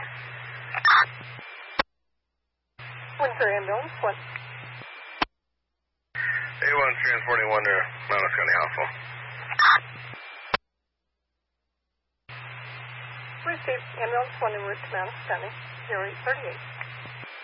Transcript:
Windsor Ambulance, what? A1 transporting 1 to Mountain County Hospital. Received ambulance 1 en route to Mountain County, 0838.